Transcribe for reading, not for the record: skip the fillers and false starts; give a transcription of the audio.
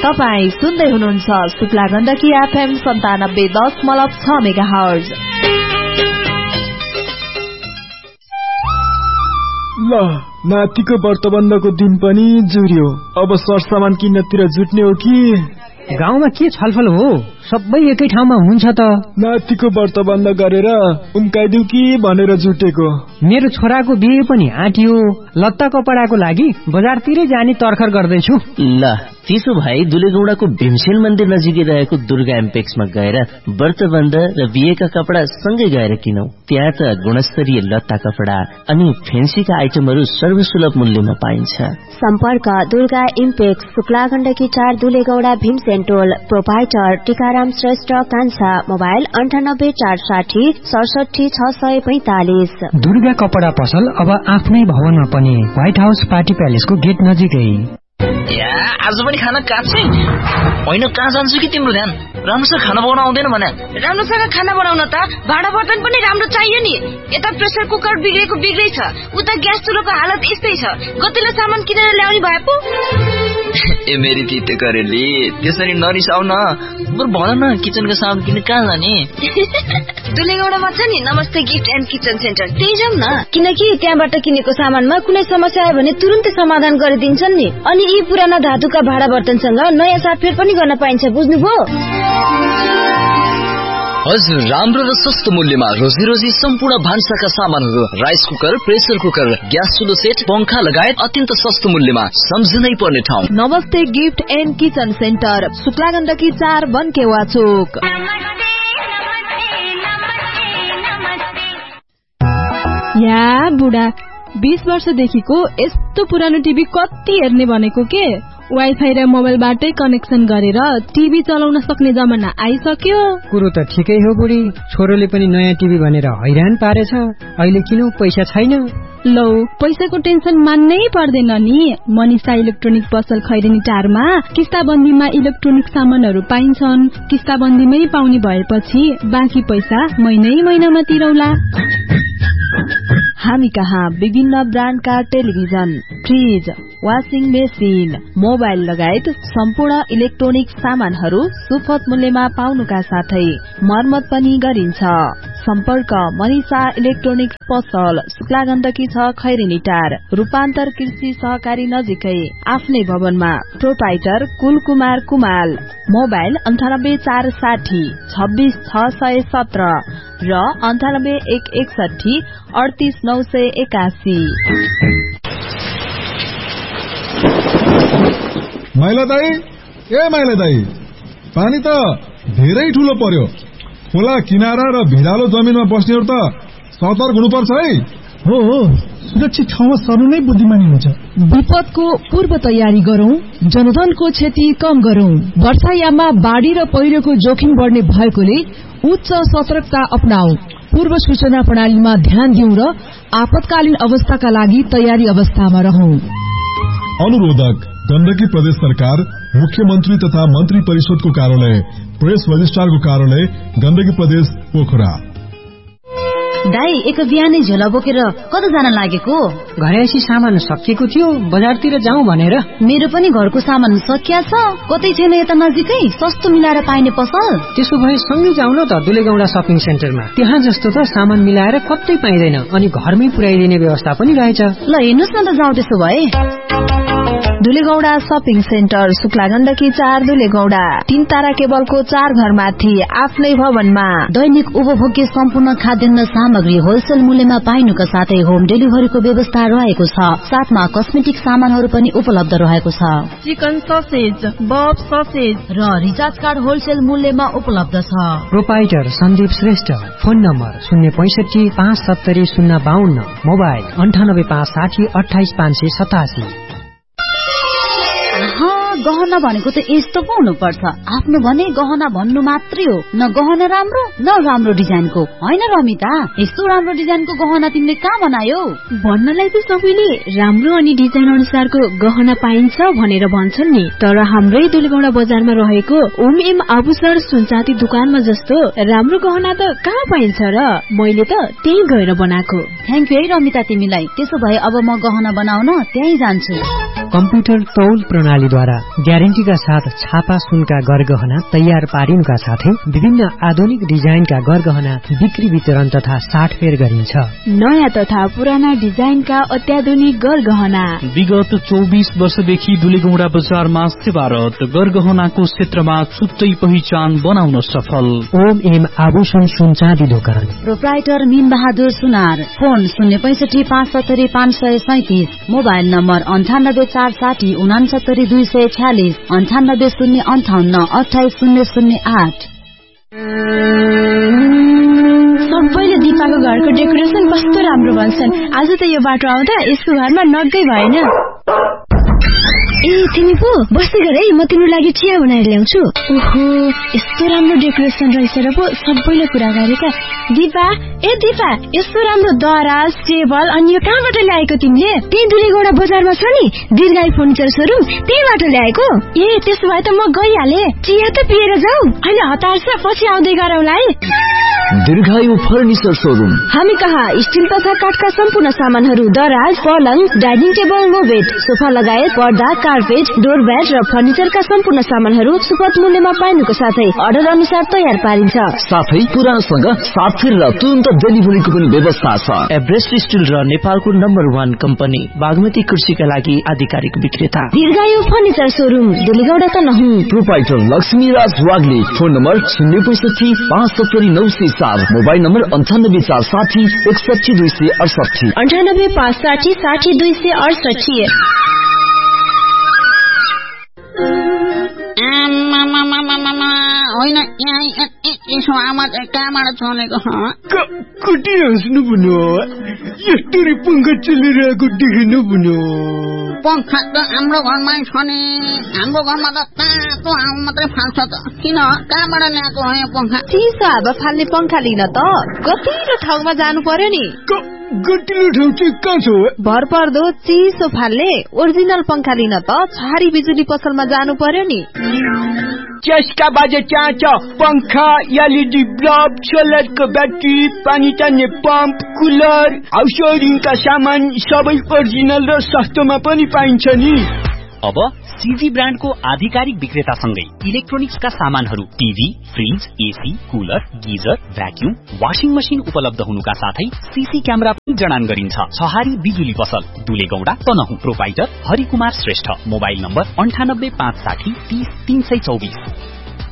तपाईँ सुन्दै हुनुहुन्छ शुक्ला गण्डकी FM 97.6 मेगाहर्ज। ल नातिको व्रतबन्धको दिन पनि जुर्यो। अब सरसामान किन्नतिर जुट्ने हो कि? गाउँमा के छलफल हो? सबै एकै ठाउँमा हुनुहुन्छ त। नातिको व्रतबन्ध गरेर उम्काइदिउ कि भनेर जुटेको। मेरो छोराको बिहे पनि आँटियो। लत्ता कपडाको लागि बजारतिरै जाने तर्खर गर्दैछु। ल त्यसो भए दुलेगौडाको भीमसेन मन्दिर नजिकै रहेको दुर्गा एम्पेक्समा गएर व्रतबन्ध र बिहेका कपडा सँगै गएर किनौ। त्यहाँ त गुणस्तरीय लत्ता कपडा अनि फेन्सीका आइटमहरू सर्वसुलभ मूल्यमा पाइन्छ। सम्पर्क दुर्गा इम्पेक्स, शुक्ला गण्डकी 4 दुलेगौडा भीमसेन टोल। प्रोपाइटर टीकाराम श्रेष्ठ कान्छा। मोबाइल 98 460 67 645। दुर्गा कपडा पसल अब आफ्नै भवनमा पनि, व्हाइट हाउस पार्टी प्यालेसको गेट नजिकै। आज पनि खाना काट्छै होइन? कहाँ जान्छु कि तिम्रो ध्यान? राम्रोसँग खाना बनाउन आउँदैन भने? राम्रोसँग खाना बनाउन त भाँडा बर्तन पनि राम्रो चाहियो नि। यता प्रेसर कुकर बिग्रै छ, उता ग्यास चुलोको हालत यस्तै छ। गतिलो सामान किनेर ल्याउने भए पो। ए मेरी तिते करेली, त्यसरी नरिसाउ न। बरु भन न, किचनको सामान किन्न कहाँ जाने? दुलेगौडामा छ नि नमस्ते गिफ्ट एन्ड किचन सेन्टर, त्यही जाउँ न। किनकि त्यहाँबाट किनेको सामानमा कुनै समस्या आयो भने तुरुन्तै समाधान गरिदिन्छन् नि। अनि यी पुराना धातुका भाँडा बर्तनसँग नयाँ साटफेर पनि गर्न पाइन्छ, बुझ्नुभयो? हजुर, राम्रो र सस्तो मूल्यमा रोजी सम्पूर्ण भान्साका सामानहरू, rice cooker, pressure cooker, gas चुलो set, पंखा लगायत अत्यन्त सस्तो मूल्यमा। सम्झनै पर्ने ठाउँ नमस्ते gift and kitchen centre, Shukla Gandaki 4 बनकेवा चोक। या बुढा, 20 वर्षदेखिको यस्तो पुरानो टिभी कति हेर्ने भनेको के? वाइफाई र मोबाइलबाटै कनेक्सन गरेर टिभी चलाउन सक्ने जमाना आइसक्यो। कुरो त ठिकै हो बुढी, छोरोले पनि नयाँ टिभी भनेर हैरान पारेछ। अहिले किन पैसा छैन? लौ, पैसाको टेन्सन मान्नै पर्दैन नि। मनिषा इलेक्ट्रोनिक पसल खैरेनी टारमा किस्ताबन्दीमा इलेक्ट्रोनिक सामानहरू पाइन्छन्। किस्ताबन्दीमै पाउने भएपछि बाँकी पैसा महिनामा तिरौला। हामी कहाँ विभिन्न ब्रान्डका television, fridge, washing machine, mobile लगायत सम्पूर्ण इलेक्ट्रोनिक सामानहरू सुपथ मूल्यमा पाउनुका साथै मर्मत पनि गरिन्छ। सम्पर्क मनिषा इलेक्ट्रोनिक्स पसल, शुक्ला गण्डकी 6 खैरेनी टार, रूपान्तर कृषि सहकारी नजिकै, आफ्नै भवनमा। प्रोपाइटर कुलकुमार कुमाल। मोबाइल 98 460 26 617 र 98 161 38 981। माइला दाई, पानी त धेरै ठूलो पर्यो। खोला किनारा र भिरालो जमिनमा बस्नेहरू त सतर्क हुनुपर्छ है। हो, सुरक्षित ठाउँमा सर्नु नै बुद्धिमानी हुन्छ। विपदको पूर्व तयारी गरौं, जनधनको क्षति कम गरौं। वर्षायाममा बाढ़ी र पहिरोको जोखिम बढ्ने भएकोले उच्च सतर्कता अपनाऊ। पूर्व सूचना प्रणालीमा ध्यान दिउँ र आपतकालीन अवस्थाका लागि तयारी अवस्थामा रहौं। अनुरोधक गण्डकी प्रदेश सरकार, मुख्यमन्त्री तथा मन्त्री परिषदको कार्यालय, प्रेस रजिस्ट्रारको कार्यालय, गण्डकी प्रदेश पोखरा। दाई, एक बिहानै झोला बोकेर कता जान लागेको? घरैसी सामान सकिएको थियो, बजारतिर जाउँ भनेर। मेरो पनि घरको सामान सकिया छ। कतै छैन यता नजिकै सस्तो मिलाएर पाइने पसल? त्यसो भए सँगै जाउँ न त दुलेगौडा शपिङ सेन्टरमा। त्यहाँ जस्तो त सामान मिलाएर कतै पाइँदैन अनि घरमै पुर्याइदिने व्यवस्था पनि रहेछ। ल हेर्नुस् न त, जाउँ त्यसो भए। दुलेगौडा शपिङ सेन्टर, शुक्ला गण्डकी 4 दुलेगौडा। 3 तारा केबलको 4 घरमाथि, आफ्नै भवनमा। दैनिक उपभोग्य सम्पूर्ण खाद्यान्न सामग्री होलसेल मूल्यमा पाइनुका साथै होम डेलिभरीको व्यवस्था रहेको छ। साथमा कस्मेटिक सामानहरू पनि उपलब्ध रहेको छ। चिकन ससेज, बफ ससेज र रिचार्ज कार्ड होलसेल मूल्यमा उपलब्ध छ। Proprietor Sandeep Shrestha. Phone number 065 570 052। Mobile 98 560 28 587। गहना भनेको त यस्तो पो हुनुपर्छ। आफ्नो भने गहना भन्नु मात्रै हो, न गहना राम्रो न राम्रो डिजाइनको। होइन रमिता, यस्तो राम्रो डिजाइनको गहना तिमीले कहाँ बनायो? भन्नलाई त सबैले राम्रो अनि डिजाइन अनुसारको गहना पाइन्छ भनेर भन्छन् नि, तर हाम्रै दुलेगौडा बजारमा रहेको ओम एम आभूषण सुनचाँदी दुकानमा जस्तो राम्रो गहना त कहाँ पाइन्छ र? मैले त त्यही गएर बनाएको। थ्याङ्क यू है रमिता तिमीलाई। त्यसो भए अब म गहना बनाउन त्यही जान्छु। कम्प्युटर तौल प्रणालीद्वारा ग्यारेन्टीका साथ छापा सुनका गरगहना तयार पारिनुका साथै विभिन्न आधुनिक डिजाइनका गरगहना बिक्री वितरण तथा साटफेर गरिन्छ। नयाँ तथा पुराना डिजाइनका अत्याधुनिक गरगहना विगत 24 वर्षदेखि दुलेगौडा बजारमा सेवारत, गरगहनाको क्षेत्रमा छुट्टै पहिचान बनाउन सफल। ओम एम आभूषण सुन चाँदी दोकान, प्रोप्राइटर मीन बहादुर सुनार, फोन 065753537, मोबाइल नम्बर 98460 69246, 98058 सबैले दिपाको घरको डेकोरेसन कस्तो राम्रो भन्छन्। आज त यो बाटो आउँदा यसको घरमा नगै भएन। ए तिमी पो बस्दै गर है, म तिम्रो लागि चिया बनाएर ल्याउँछु। ओहो यस्तो राम्रो डेकोरेसन रहेछ र पो सबैले कुरा गरेका। दिपा यस्तो राम्रो दराज टेबल अनि यो कहाँबाट ल्याएको तिमीले? त्यही दुलेगौडा बजारमा छ नि दीर्घायु फर्निचर सोरुम, त्यहीबाट ल्याएको। ए त्यसो भए त म गइहाले। चिया त पिएर जाऊ। हैन हतार छ, पछि आउँदै गरौँला है। दीर्घायु फर्निचर सोरुम, हामी कहाँ स्टिल तथा काठका सम्पूर्ण सामानहरू, दराज, पलङ, डाइनिङ टेबल, लो बेड, सोफा लगायत पर्दा, कार्पेट, डोरब्याट र फर्निचरका सम्पूर्ण सामानहरू सुपथ मूल्यमा पाइनुको साथै अर्डर अनुसार तयार पारिन्छ। साथै पुरानसँग साथफेर र तुरन्त डेलिभरीको पनि व्यवस्था छ। एभरेस्ट स्टिल र नेपालको नम्बर 1 कम्पनी बागमती कृषिका लागि आधिकारिक विक्रेता दीर्घायु फर्निचर सोरुम, दुलेगौडा त नहुँ। Proprietor Laxmiraj Wagle, phone number 065757904, mobile number 98460 61268, 98560 60268। होइन यसो आवाज कहाँबाट चलेको? कति हाँस्नु भन्यो, यस्तरी पंखा चलिरहेको देखेन भन्यो। पंखा त हाम्रो घरमै छ नि, हाम्रो घरमा त तातो हावा मात्रै फाल्छ त। किन कहाँबाट ल्याएको हो यो पंखा? चिसो हावा फाल्ने पंखा लिन त गतिलो ठाउँमा जानु पर्यो नि। गतिलो ठाउँ चाहिँ कहाँ छ? भर पर्दो चिसो फाल्ने ओरिजिनल पंखा लिन त छहारी बिजुली पसलमा जानु पर्यो नि। चस्का बाजे चाँच, पंखा, एलईडी बल्ब, सोलरको ब्याट्री, पानी तान्ने पम्प, कुलर, हाउस वायरिङका सामान सबै ओरिजिनल र सस्तोमा पनि पाइन्छ नि। अब सीजी ब्रान्डको आधिकारिक विक्रेतासँगै इलेक्ट्रोनिक्सका सामानहरू, TV, fridge, AC, cooler, geyser, vacuum, washing machine उपलब्ध हुनुका साथै सीसी क्यामेरा पनि जडान गरिन्छ। छहारी बिजुली पसल, दुलेगौडा Tanahun. Proprietor Harikumar Shrestha, mobile number 9856030324।